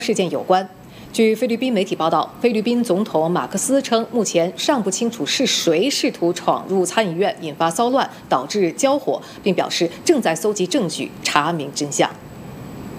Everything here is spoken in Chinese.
事件有关。据菲律宾媒体报道，菲律宾总统马克思称，目前尚不清楚是谁试图闯入参议院，引发骚乱，导致交火，并表示正在搜集证据，查明真相。